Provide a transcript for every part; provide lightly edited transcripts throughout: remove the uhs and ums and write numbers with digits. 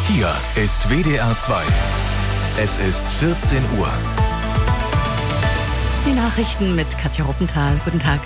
Hier ist WDR 2. Es ist 14 Uhr. Die Nachrichten mit Katja Ruppenthal. Guten Tag.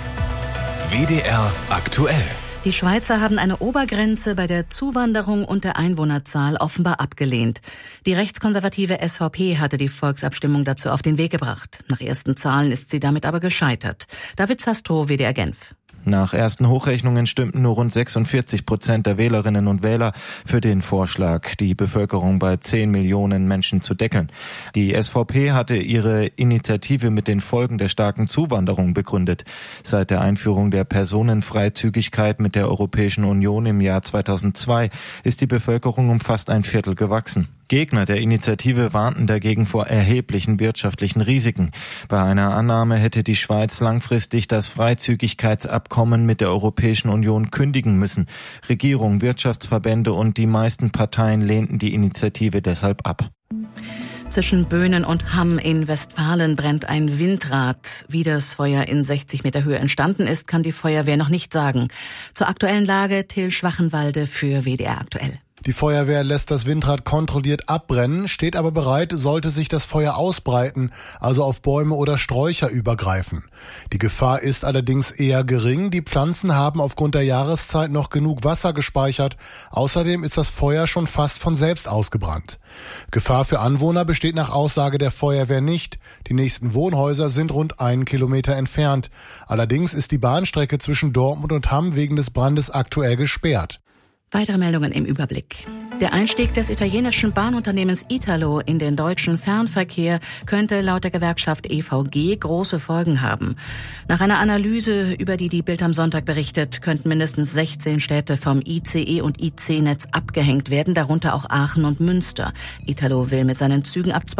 WDR aktuell. Die Schweizer haben eine Obergrenze bei der Zuwanderung und der Einwohnerzahl offenbar abgelehnt. Die rechtskonservative SVP hatte die Volksabstimmung dazu auf den Weg gebracht. Nach ersten Zahlen ist sie damit aber gescheitert. David Zastrow, WDR Genf. Nach ersten Hochrechnungen stimmten nur rund 46% der Wählerinnen und Wähler für den Vorschlag, die Bevölkerung bei 10 Millionen Menschen zu deckeln. Die SVP hatte ihre Initiative mit den Folgen der starken Zuwanderung begründet. Seit der Einführung der Personenfreizügigkeit mit der Europäischen Union im Jahr 2002 ist die Bevölkerung um fast ein Viertel gewachsen. Gegner der Initiative warnten dagegen vor erheblichen wirtschaftlichen Risiken. Bei einer Annahme hätte die Schweiz langfristig das Freizügigkeitsabkommen mit der Europäischen Union kündigen müssen. Regierung, Wirtschaftsverbände und die meisten Parteien lehnten die Initiative deshalb ab. Zwischen Böhnen und Hamm in Westfalen brennt ein Windrad. Wie das Feuer in 60 Meter Höhe entstanden ist, kann die Feuerwehr noch nicht sagen. Zur aktuellen Lage Till Schwachenwalde für WDR aktuell. Die Feuerwehr lässt das Windrad kontrolliert abbrennen, steht aber bereit, sollte sich das Feuer ausbreiten, also auf Bäume oder Sträucher übergreifen. Die Gefahr ist allerdings eher gering. Die Pflanzen haben aufgrund der Jahreszeit noch genug Wasser gespeichert. Außerdem ist das Feuer schon fast von selbst ausgebrannt. Gefahr für Anwohner besteht nach Aussage der Feuerwehr nicht. Die nächsten Wohnhäuser sind rund 1 Kilometer entfernt. Allerdings ist die Bahnstrecke zwischen Dortmund und Hamm wegen des Brandes aktuell gesperrt. Weitere Meldungen im Überblick. Der Einstieg des italienischen Bahnunternehmens Italo in den deutschen Fernverkehr könnte laut der Gewerkschaft EVG große Folgen haben. Nach einer Analyse, über die Bild am Sonntag berichtet, könnten mindestens 16 Städte vom ICE- und IC-Netz abgehängt werden, darunter auch Aachen und Münster. Italo will mit seinen Zügen ab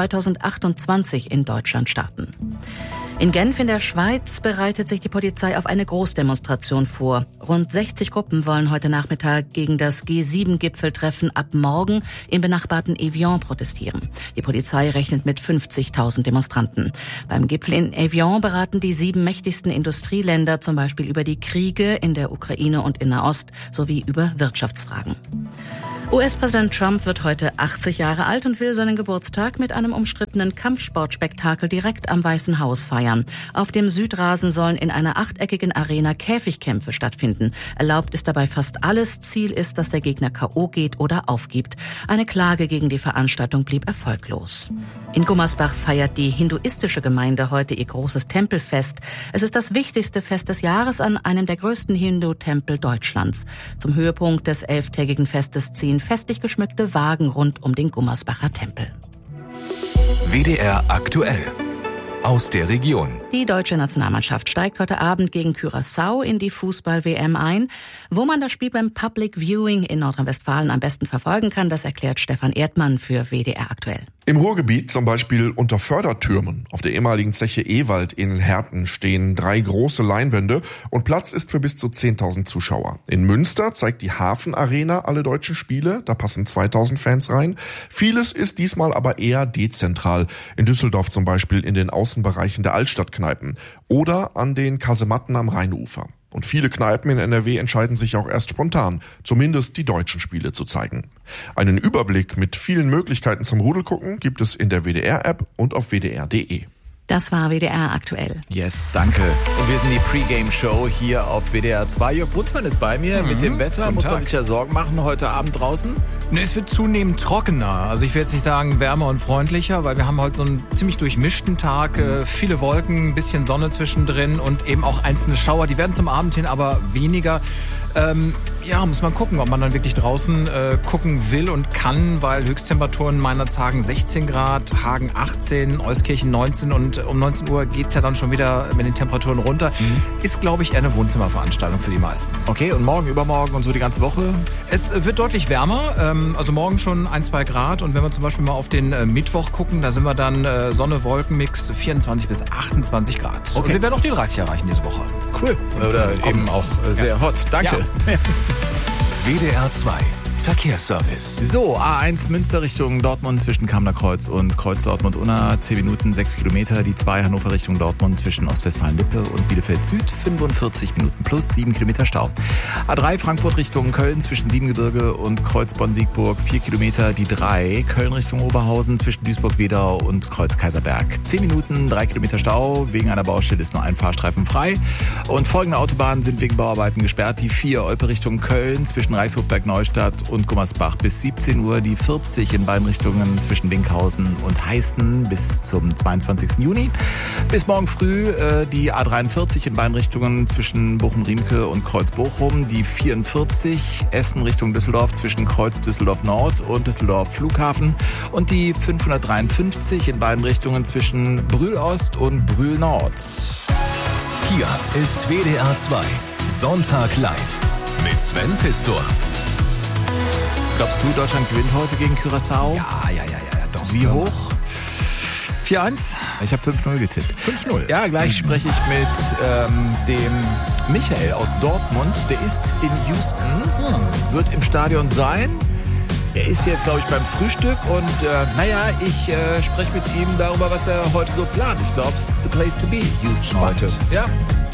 2028 in Deutschland starten. In Genf in der Schweiz bereitet sich die Polizei auf eine Großdemonstration vor. Rund 60 Gruppen wollen heute Nachmittag gegen das G7-Gipfeltreffen ab morgen im benachbarten Evian protestieren. Die Polizei rechnet mit 50.000 Demonstranten. Beim Gipfel in Evian beraten die 7 mächtigsten Industrieländer zum Beispiel über die Kriege in der Ukraine und in Nahost sowie über Wirtschaftsfragen. US-Präsident Trump wird heute 80 Jahre alt und will seinen Geburtstag mit einem umstrittenen Kampfsportspektakel direkt am Weißen Haus feiern. Auf dem Südrasen sollen in einer achteckigen Arena Käfigkämpfe stattfinden. Erlaubt ist dabei fast alles. Ziel ist, dass der Gegner K.O. geht oder aufgibt. Eine Klage gegen die Veranstaltung blieb erfolglos. In Gummersbach feiert die hinduistische Gemeinde heute ihr großes Tempelfest. Es ist das wichtigste Fest des Jahres an einem der größten Hindu-Tempel Deutschlands. Zum Höhepunkt des 11-tägigen Festes ziehen festlich geschmückte Wagen rund um den Gummersbacher Tempel. WDR aktuell. Aus der Region. Die deutsche Nationalmannschaft steigt heute Abend gegen Curaçao in die Fußball-WM ein. Wo man das Spiel beim Public Viewing in Nordrhein-Westfalen am besten verfolgen kann, das erklärt Stefan Erdmann für WDR aktuell. Im Ruhrgebiet, zum Beispiel unter Fördertürmen. Auf der ehemaligen Zeche Ewald in Herten stehen 3 große Leinwände und Platz ist für bis zu 10.000 Zuschauer. In Münster zeigt die Hafenarena alle deutschen Spiele, da passen 2.000 Fans rein. Vieles ist diesmal aber eher dezentral. In Düsseldorf zum Beispiel in den Außenbereichen der Altstadtkneipen oder an den Kasematten am Rheinufer. Und viele Kneipen in NRW entscheiden sich auch erst spontan, zumindest die deutschen Spiele zu zeigen. Einen Überblick mit vielen Möglichkeiten zum Rudelgucken gibt es in der WDR-App und auf wdr.de. Das war WDR aktuell. Yes, danke. Und wir sind die Pre-Game-Show hier auf WDR 2. Jörg Brutzmann ist bei mir. Mit dem Wetter muss man sich ja Sorgen machen heute Abend draußen. Es wird zunehmend trockener. Also ich will jetzt nicht sagen wärmer und freundlicher, weil wir haben heute so einen ziemlich durchmischten Tag. Viele Wolken, ein bisschen Sonne zwischendrin und eben auch einzelne Schauer. Die werden zum Abend hin aber weniger. Muss man gucken, ob man dann wirklich draußen gucken will und kann, weil Höchsttemperaturen meinerzagen 16 Grad, Hagen 18, Euskirchen 19 und um 19 Uhr geht's ja dann schon wieder mit den Temperaturen runter. Ist, glaube ich, eher eine Wohnzimmerveranstaltung für die meisten. Okay, und morgen, übermorgen und so die ganze Woche? Es wird deutlich wärmer, also morgen schon 1-2 Grad und wenn wir zum Beispiel mal auf den Mittwoch gucken, da sind wir dann Sonne-Wolken-Mix 24 bis 28 Grad. Okay. Und wir werden auch die 30 erreichen diese Woche. Cool. Oder eben auch sehr hot. Danke. Ja. WDR 2. Verkehrsservice. So, A1 Münster Richtung Dortmund zwischen Kamener Kreuz und Kreuz Dortmund-Unna, 10 Minuten, 6 Kilometer. Die 2 Hannover Richtung Dortmund zwischen Ostwestfalen-Lippe und Bielefeld Süd, 45 Minuten plus 7 Kilometer Stau. A3 Frankfurt Richtung Köln zwischen Siebengebirge und Kreuz Bonn-Siegburg, 4 Kilometer. Die 3 Köln Richtung Oberhausen zwischen Duisburg-Wedau und Kreuz Kaiserberg, 10 Minuten, 3 Kilometer Stau. Wegen einer Baustelle ist nur ein Fahrstreifen frei. Und folgende Autobahnen sind wegen Bauarbeiten gesperrt. Die 4 Olpe Richtung Köln zwischen Reichshofberg-Neustadt und Gummersbach bis 17 Uhr. Die 40 in beiden Richtungen zwischen Winkhausen und Heißen bis zum 22. Juni. Bis morgen früh die A43 in beiden Richtungen zwischen Bochum-Riemke und Kreuz-Bochum. Die 44 Essen Richtung Düsseldorf zwischen Kreuz Düsseldorf-Nord und Düsseldorf-Flughafen. Und die 553 in beiden Richtungen zwischen Brühl-Ost und Brühl-Nord. Hier ist WDR 2. Sonntag live mit Sven Pistor. Glaubst du, Deutschland gewinnt heute gegen Curaçao? Ja, doch. Wie hoch? 4-1. Ich habe 5-0 getippt. 5-0. Ja, gleich spreche ich mit dem Michael aus Dortmund. Der ist in Houston, wird im Stadion sein. Er ist jetzt, glaube ich, beim Frühstück und ich spreche mit ihm darüber, was er heute so plant. Ich glaube, it's the place to be, Houston heute. Ja.